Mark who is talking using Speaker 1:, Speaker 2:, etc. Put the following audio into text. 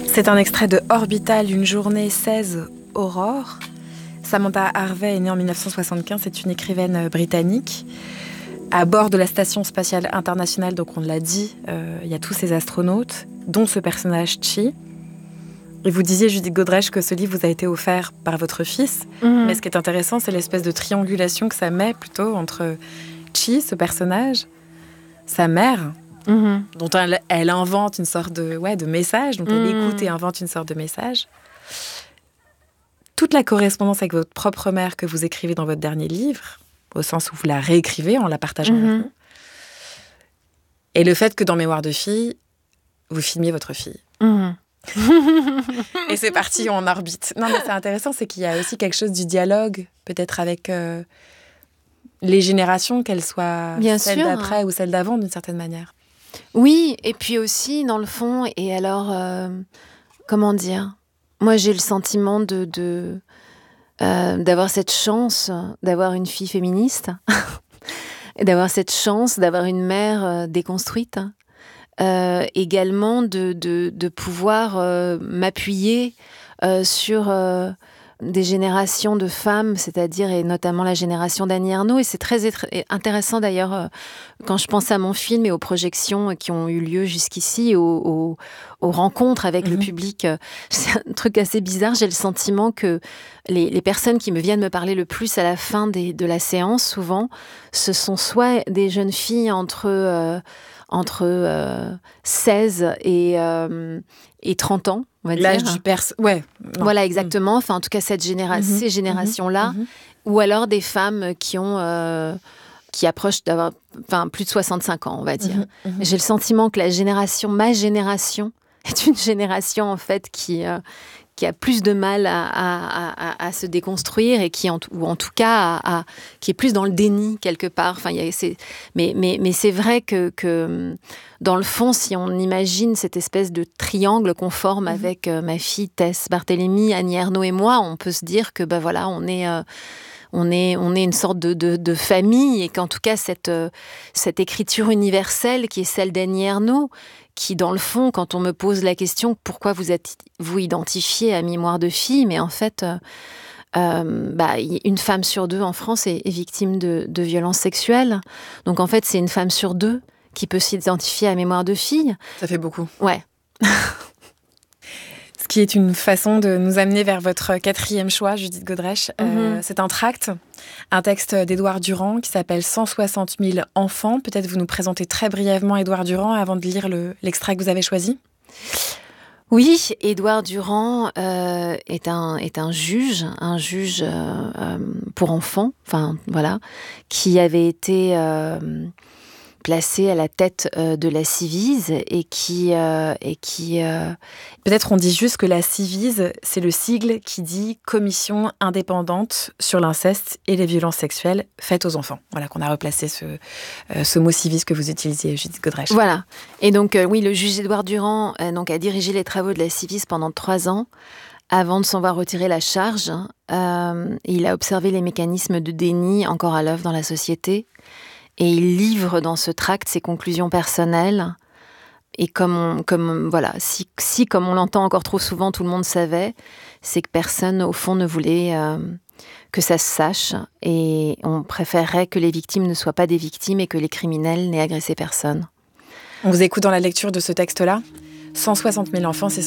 Speaker 1: C'est un extrait de Orbital, une journée 16 aurore. Samantha Harvey est née en 1975, c'est une écrivaine britannique. À bord de la Station spatiale internationale, donc on l'a dit, il y a tous ces astronautes, dont ce personnage Chi. Et vous disiez, Judith Godrèche, que ce livre vous a été offert par votre fils. Mais ce qui est intéressant, c'est l'espèce de triangulation que ça met plutôt entre Chi, ce personnage, sa mère, dont elle invente une sorte de message, dont elle écoute et invente une sorte de message. Toute la correspondance avec votre propre mère que vous écrivez dans votre dernier livre, au sens où vous la réécrivez en la partageant avec nous. Et le fait que dans Mémoire de fille, vous filmiez votre fille. Et c'est parti en orbite. Non, mais c'est intéressant, c'est qu'il y a aussi quelque chose du dialogue, peut-être avec les générations, qu'elles soient celles d'après ou celles d'avant, d'une certaine manière.
Speaker 2: Oui, et puis aussi, dans le fond, et alors, comment dire ? Moi, j'ai le sentiment d'avoir cette chance d'avoir une fille féministe, et d'avoir cette chance d'avoir une mère déconstruite, également de pouvoir m'appuyer sur des générations de femmes, c'est-à-dire et notamment la génération d'Annie Ernaux. Et c'est très intéressant d'ailleurs quand je pense à mon film et aux projections qui ont eu lieu jusqu'ici, aux rencontres avec le public. C'est un truc assez bizarre. J'ai le sentiment que les personnes qui me viennent me parler le plus à la fin de la séance, souvent, ce sont soit des jeunes filles entre 16 et 30 ans, on va dire.
Speaker 1: L'âge du ouais. Non.
Speaker 2: Voilà, exactement. Enfin, en tout cas, ces générations-là. Ou alors des femmes qui approchent d'avoir plus de 65 ans, on va dire. J'ai le sentiment que ma génération, est une génération, en fait, qui a plus de mal à se déconstruire et ou en tout cas qui est plus dans le déni quelque part. Enfin, mais c'est vrai que dans le fond, si on imagine cette espèce de triangle qu'on forme avec ma fille Tess Barthélemy, Annie Ernaux et moi, on peut se dire que voilà, on est une sorte de famille, et qu'en tout cas cette écriture universelle qui est celle d'Annie Ernaux, qui, dans le fond, quand on me pose la question « Pourquoi vous identifiez à Mémoire de fille ?» Mais en fait, une femme sur deux en France est victime de violences sexuelles. Donc, en fait, c'est une femme sur deux qui peut s'identifier à Mémoire de fille.
Speaker 1: Ça fait beaucoup.
Speaker 2: Ouais.
Speaker 1: Ce qui est une façon de nous amener vers votre 4e choix, Judith Godrèche. C'est un tract, un texte d'Édouard Durand qui s'appelle « 160 000 enfants ». Peut-être vous nous présentez très brièvement Édouard Durand avant de lire l'extrait que vous avez choisi.
Speaker 2: Oui, Édouard Durand est un juge pour enfants, qui avait été placé à la tête de la Civise et qui
Speaker 1: Peut-être on dit juste que la Civise, c'est le sigle qui dit Commission indépendante sur l'inceste et les violences sexuelles faites aux enfants. Voilà, qu'on a replacé ce mot Civise que vous utilisiez, Judith Godrèche.
Speaker 2: Voilà. Et donc, oui, le juge Édouard Durand a dirigé les travaux de la Civise pendant 3 ans avant de s'en voir retirer la charge. Il a observé les mécanismes de déni encore à l'œuvre dans la société. Et il livre dans ce tract ses conclusions personnelles. Et comme on l'entend encore trop souvent, tout le monde savait, c'est que personne, au fond, ne voulait que ça se sache. Et on préférerait que les victimes ne soient pas des victimes et que les criminels n'aient agressé personne.
Speaker 1: On vous écoute dans la lecture de ce texte-là. 160 000 enfants, c'est